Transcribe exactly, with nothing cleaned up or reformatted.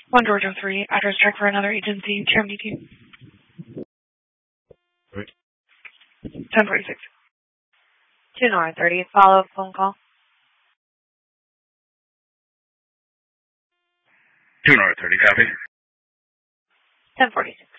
One Georgia three, address check for another agency, Cherokee two. Right. ten forty-six. two nine thirty, follow-up phone call. two nine thirty, copy. ten forty-six.